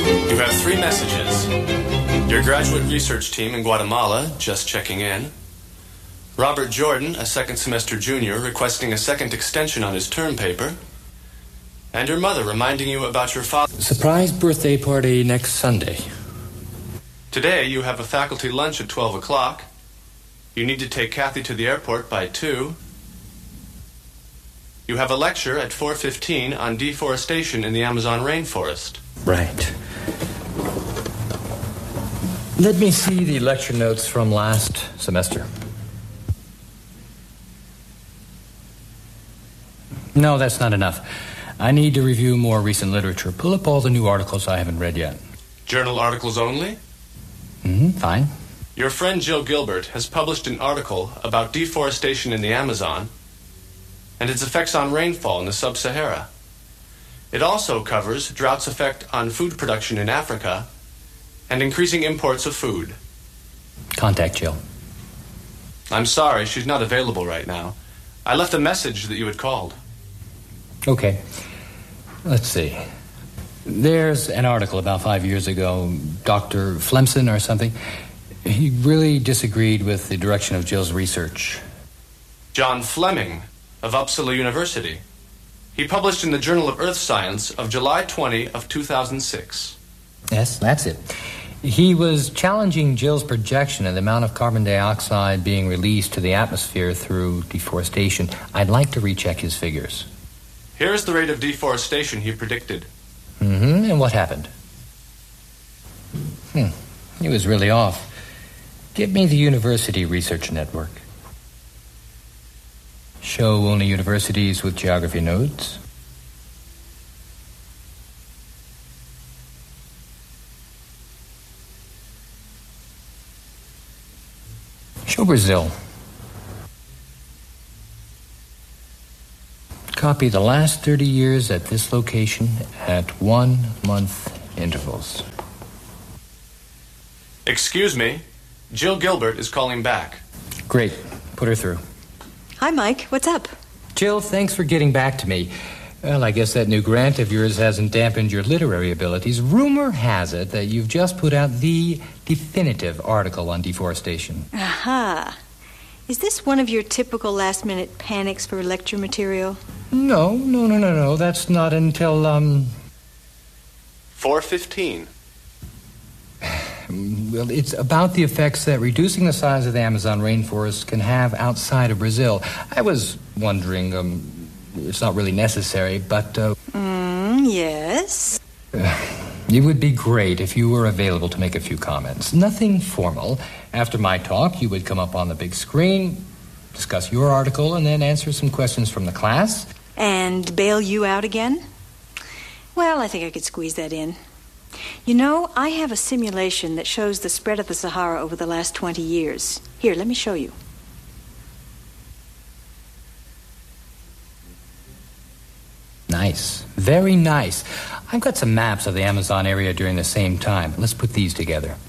You have 3 messages. Your graduate research team in Guatemala, just checking in. Robert Jordan, a second semester junior, requesting a second extension on his term paper. And your mother reminding you about your father. Surprise birthday party next Sunday. Today you have a faculty lunch at 12 o'clock. You need to take Kathy to the airport by 2. You have a lecture at 4:15 on deforestation in the Amazon rainforest. Right. Let me see the lecture notes from last semester. No, that's not enough. I need to review more recent literature. Pull up all the new articles I haven't read yet. Journal articles only? Fine. Your friend Jill Gilbert has published an article about deforestation in the Amazon and its effects on rainfall in the sub-Sahara. It also covers drought's effect on food production in Africa and increasing imports of food. Contact Jill. I'm sorry, she's not available right now. I left a message that you had called. Okay. Let's see. There's an article about 5 years ago, Dr. Flemson or something. He really disagreed with the direction of Jill's research. John Fleming of Uppsala University. He published in the Journal of Earth Science of July 20 of 2006. Yes, that's it. He was challenging Jill's projection of the amount of carbon dioxide being released to the atmosphere through deforestation. I'd like to recheck his figures. Here's the rate of deforestation he predicted. And what happened? He was really off. Give me the University Research Network. Show only universities with geography nodes. Show Brazil. Copy the last 30 years at this location at 1 month intervals. Excuse me, Jill Gilbert is calling back. Great. Put her through. Hi, Mike. What's up? Jill, thanks for getting back to me. Well, I guess that new grant of yours hasn't dampened your literary abilities. Rumor has it that you've just put out the definitive article on deforestation. Aha. Is this one of your typical last-minute panics for lecture material? No. That's not until, 4:15. Well, it's about the effects that reducing the size of the Amazon rainforest can have outside of Brazil. I was wondering, it's not really necessary, but, Yes? It would be great if you were available to make a few comments. Nothing formal. After my talk, you would come up on the big screen, discuss your article, and then answer some questions from the class. And bail you out again? Well, I think I could squeeze that in. You know, I have a simulation that shows the spread of the Sahara over the last 20 years. Here, let me show you. Nice. Very nice. I've got some maps of the Amazon area during the same time. Let's put these together.